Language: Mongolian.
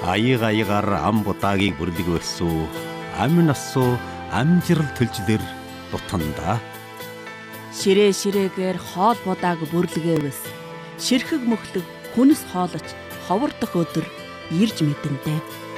аягаар ам будаагийг бүрлэгвэрсүү амин асуу амжирал төлжлөр дутанда ширээгээр хоол будааг бүрлгээвэс ширхэг мөхлөг хүнс хоолож ховордох өдөр ирж мэдэнтэй.